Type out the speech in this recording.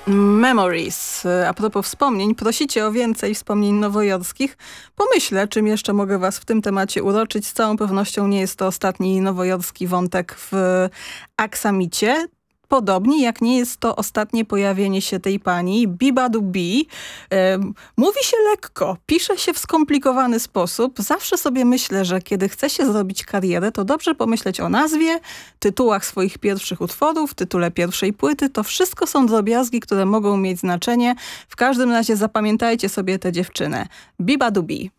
Memories. A propos wspomnień, prosicie o więcej wspomnień nowojorskich. Pomyślę, czym jeszcze mogę was w tym temacie uroczyć. Z całą pewnością nie jest to ostatni nowojorski wątek w Aksamicie. Podobnie jak nie jest to ostatnie pojawienie się tej pani, Bibadu B. Mówi się lekko, pisze się w skomplikowany sposób. Zawsze sobie myślę, że kiedy chce się zrobić karierę, to dobrze pomyśleć o nazwie, tytułach swoich pierwszych utworów, tytule pierwszej płyty. To wszystko są drobiazgi, które mogą mieć znaczenie. W każdym razie zapamiętajcie sobie tę dziewczynę. Bibadu B.